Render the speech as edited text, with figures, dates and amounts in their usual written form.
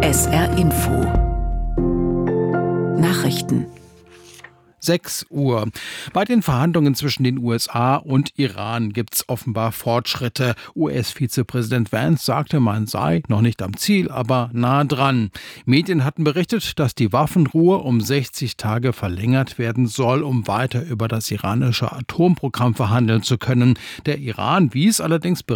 SR Info Nachrichten 6 Uhr. Bei den Verhandlungen zwischen den USA und Iran gibt es offenbar Fortschritte. US-Vizepräsident Vance sagte, man sei noch nicht am Ziel, aber nah dran. Medien hatten berichtet, dass die Waffenruhe um 60 Tage verlängert werden soll, um weiter über das iranische Atomprogramm verhandeln zu können. Der Iran wies allerdings